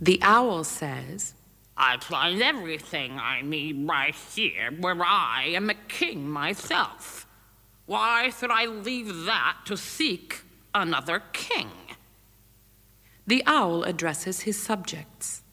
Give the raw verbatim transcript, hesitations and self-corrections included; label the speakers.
Speaker 1: The owl says,
Speaker 2: I find everything I need right here, where I am a king myself. Why should I leave that to seek another king?
Speaker 1: The owl addresses his subjects.